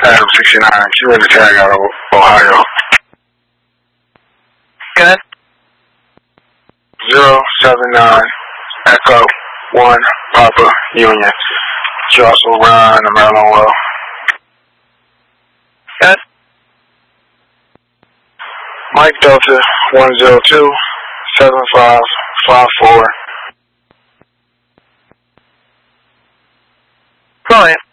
Adam 69, you in the tag out of Ohio. Good. 079 Echo 1 Papa Union. You also run the Maryland Well. Good. Mike Delta 102 7554. Brilliant.